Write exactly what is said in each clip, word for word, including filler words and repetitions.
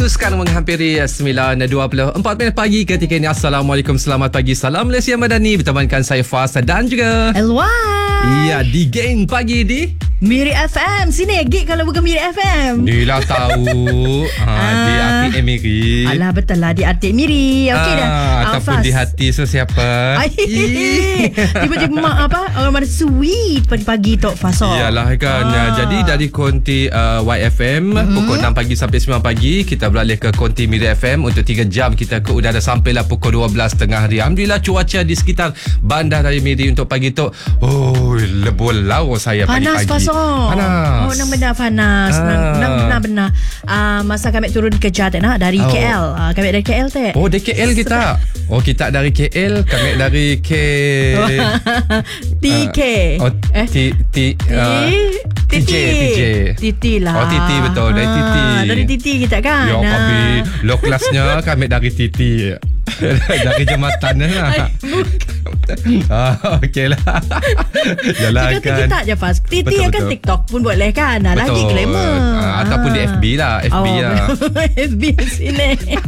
Sekarang menghampiri sembilan dua puluh empat minit pagi ketika ini. Assalamualaikum, selamat pagi. Salam Malaysia Madani. Bertemankan saya Fas dan juga Elwan. Iya, di Geng Pagi di Miri F M. Sini gig kalau bukan Miri F M. Ni lah tahu. ha, Di hati Emiri. Alah betul lah, di hati Miri. Okey dah. ah, Ataupun Fas. di hati sesiapa. Tiba-tiba mak apa, orang mana sweet pagi-pagi Tok Fas. Iyalah kan. Ah. Jadi dari konti uh, Y F M mm-hmm. pukul enam pagi sampai sembilan pagi, kita beralih ke konti Miri F M untuk tiga jam kita ke udara sampailah pukul dua belas tengah hari. Alhamdulillah cuaca di sekitar bandar Raya Miri untuk pagi tu, oh, lebur lau saya panas, pagi-pagi. Fas. Panas. Oh, benar-benar panas. Ah. Benar-benar. Uh, masa kami turun ke Jatena dari Oh. K L. Uh, kami dari K L teh. Oh, dari K L kita. Oh, kita dari K L, kami dari K T K. uh, oh, eh? T T uh, Titi. T J T J. Titi lah. Oh, Titi betul. Dari Ah, Titi. Dari Titi kita kan. Ya, Ah. kami low kelasnya kami dari Titi. Dari jematan lah. Ah, okey lah. Jalan Kita kan. Titi tak je Fas. Titi Betul, yang kan betul. TikTok pun boleh kan. Nah, lagi Betul. glamour. Ah, ataupun di F B lah, F B oh, lah. F B sini.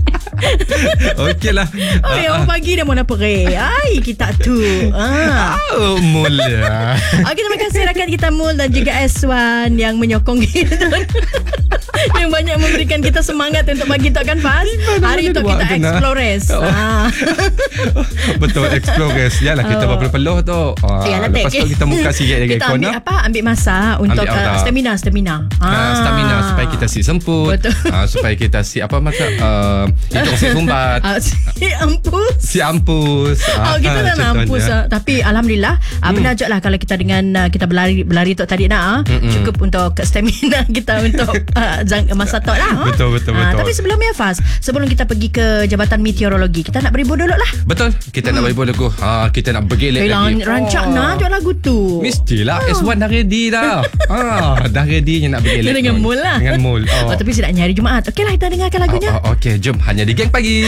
Okey lah. Oh, ya, orang pagi dah mula perih. Ai, kita tu. Ah. Oh, mula. Okey, terima kasih rakan kita Mul dan juga Eswan yang menyokong kita. Yang banyak memberikan kita semangat untuk pagi tu kan Fas. Hari tu kita explores. Oh. Ah. Betul, explores. Yalah, kita Oh. berpeluh tu. Ah, Yalah, lepas tek. tu kita muka sikit lagi Kita corner. ambil apa? Ambil masa untuk Ambil uh, otak. stamina, stamina. Ah, stamina supaya kita si semput. Betul. Ah, supaya kita si apa masa uh, hitung si sumbat. Ah, si ampus. Si ampus. Oh, kita dah contohnya. ampus. Uh, tapi alhamdulillah, hmm. uh, benar je lah kalau kita dengan uh, kita berlari berlari tu tadi nak uh, cukup untuk stamina kita untuk uh, jang, masa tu lah. Uh. Betul, betul, Ah, betul. Tapi sebelumnya Fas, sebelum kita pergi ke Jabatan Meteorologi, kita nak beribu dulu lah. Betul. Kita nak beribu lagu. Ha, kita nak bergelek Hilang lagi. rancak nak jauh lagu tu. Mestilah S one dah ready dah. ha, dah ready nak bergelek. Dia dengan pun. Mul lah. Dengan Mul. Oh, Oh. tapi sedapnya hari Jumaat. Okeylah, kita dengarkan lagunya. Oh, oh, Okey, jom hanya di Geng Pagi.